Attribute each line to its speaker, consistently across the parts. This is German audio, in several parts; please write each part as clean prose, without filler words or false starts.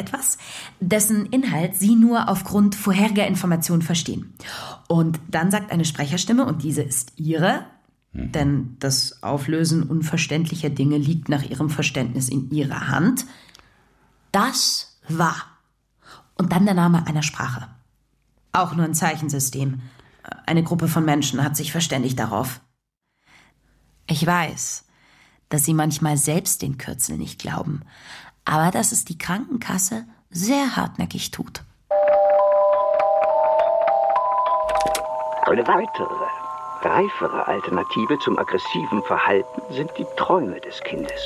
Speaker 1: etwas, dessen Inhalt Sie nur aufgrund vorheriger Informationen verstehen. Und dann sagt eine Sprecherstimme, und diese ist Ihre, denn das Auflösen unverständlicher Dinge liegt nach Ihrem Verständnis in Ihrer Hand. Das war. Und dann der Name einer Sprache. Auch nur ein Zeichensystem. Eine Gruppe von Menschen hat sich verständigt darauf. Ich weiß, dass Sie manchmal selbst den Kürzel nicht glauben, aber dass es die Krankenkasse sehr hartnäckig tut.
Speaker 2: Eine weitere, reifere Alternative zum aggressiven Verhalten sind die Träume des Kindes.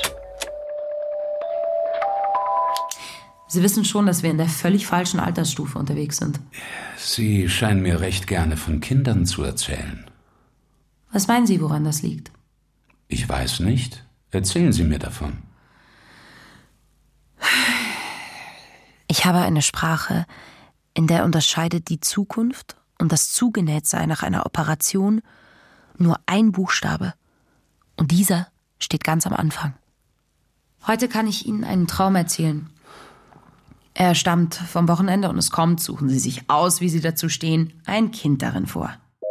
Speaker 1: Sie wissen schon, dass wir in der völlig falschen Altersstufe unterwegs sind.
Speaker 3: Sie scheinen mir recht gerne von Kindern zu erzählen.
Speaker 1: Was meinen Sie, woran das liegt?
Speaker 3: Ich weiß nicht. Erzählen Sie mir davon.
Speaker 1: Ich habe eine Sprache, in der unterscheidet die Zukunft und das Zugenähtsein nach einer Operation nur ein Buchstabe. Und dieser steht ganz am Anfang. Heute kann ich Ihnen einen Traum erzählen. Er stammt vom Wochenende und es kommt, suchen Sie sich aus, wie Sie dazu stehen, ein Kind darin vor.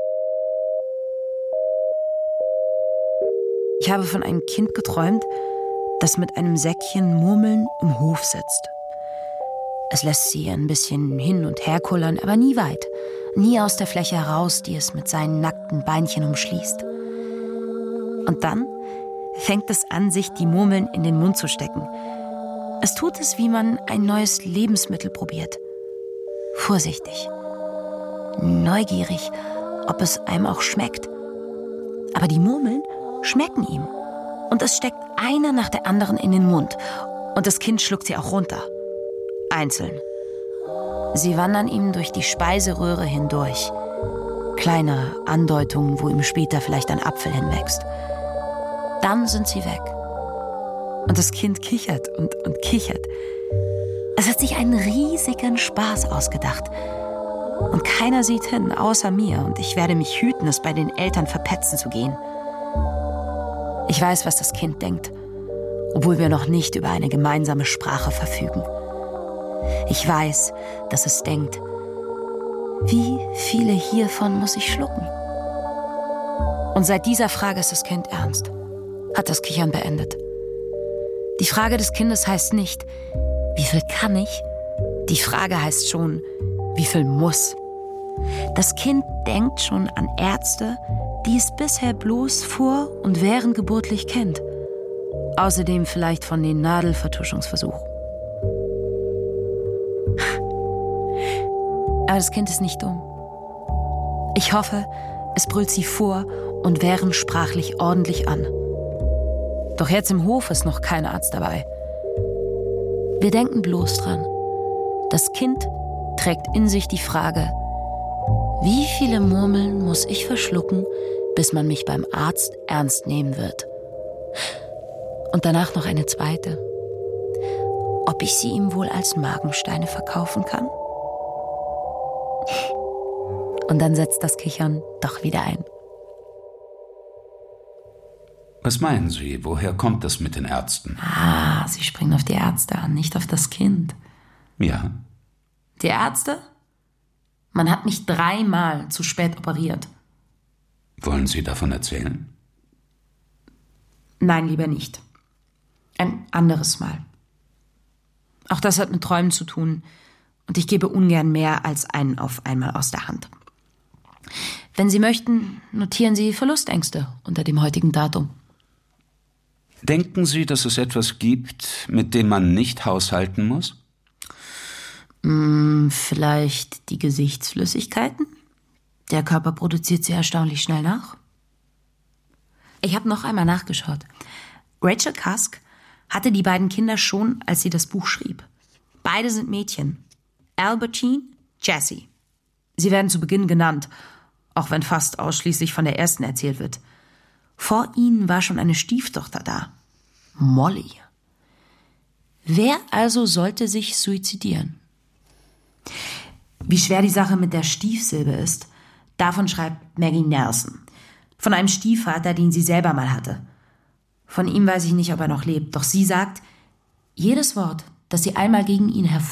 Speaker 1: Ich habe von einem Kind geträumt, das mit einem Säckchen Murmeln im Hof sitzt. Es lässt sie ein bisschen hin und her kullern, aber nie weit. Nie aus der Fläche heraus, die es mit seinen nackten Beinchen umschließt. Und dann fängt es an, sich die Murmeln in den Mund zu stecken. Es tut es, wie man ein neues Lebensmittel probiert. Vorsichtig. Neugierig, ob es einem auch schmeckt. Aber die Murmeln schmecken ihm. Und es steckt eine nach der anderen in den Mund. Und das Kind schluckt sie auch runter. Einzeln. Sie wandern ihm durch die Speiseröhre hindurch. Kleine Andeutungen, wo ihm später vielleicht ein Apfel hinwächst. Dann sind sie weg. Und das Kind kichert und kichert. Es hat sich einen riesigen Spaß ausgedacht. Und keiner sieht hin, außer mir. Und ich werde mich hüten, es bei den Eltern verpetzen zu gehen. Ich weiß, was das Kind denkt, obwohl wir noch nicht über eine gemeinsame Sprache verfügen. Ich weiß, dass es denkt, wie viele hiervon muss ich schlucken? Und seit dieser Frage ist das Kind ernst, hat das Kichern beendet. Die Frage des Kindes heißt nicht, wie viel kann ich? Die Frage heißt schon, wie viel muss? Das Kind denkt schon an Ärzte, die es bisher bloß vor und währendgeburtlich kennt. Außerdem vielleicht von den Nadelvertuschungsversuchen. Aber das Kind ist nicht dumm. Ich hoffe, es brüllt sie vor und währensprachlich ordentlich an. Doch jetzt im Hof ist noch kein Arzt dabei. Wir denken bloß dran. Das Kind trägt in sich die Frage, wie viele Murmeln muss ich verschlucken, bis man mich beim Arzt ernst nehmen wird? Und danach noch eine zweite. Ob ich sie ihm wohl als Magensteine verkaufen kann? Und dann setzt das Kichern doch wieder ein.
Speaker 3: Was meinen Sie? Woher kommt das mit den Ärzten?
Speaker 1: Sie springen auf die Ärzte an, nicht auf das Kind.
Speaker 3: Ja.
Speaker 1: Die Ärzte? Man hat mich 3-mal zu spät operiert.
Speaker 3: Wollen Sie davon erzählen?
Speaker 1: Nein, lieber nicht. Ein anderes Mal. Auch das hat mit Träumen zu tun. Und ich gebe ungern mehr als einen auf einmal aus der Hand. Wenn Sie möchten, notieren Sie Verlustängste unter dem heutigen Datum.
Speaker 3: Denken Sie, dass es etwas gibt, mit dem man nicht haushalten muss?
Speaker 1: Vielleicht die Gesichtsflüssigkeiten? Der Körper produziert sie erstaunlich schnell nach. Ich habe noch einmal nachgeschaut. Rachel Cusk hatte die beiden Kinder schon, als sie das Buch schrieb. Beide sind Mädchen. Albertine, Jessie. Sie werden zu Beginn genannt, auch wenn fast ausschließlich von der ersten erzählt wird. Vor ihnen war schon eine Stieftochter da. Molly. Wer also sollte sich suizidieren? Wie schwer die Sache mit der Stiefsilbe ist, davon schreibt Maggie Nelson. Von einem Stiefvater, den sie selber mal hatte. Von ihm weiß ich nicht, ob er noch lebt, doch sie sagt, jedes Wort, das sie einmal gegen ihn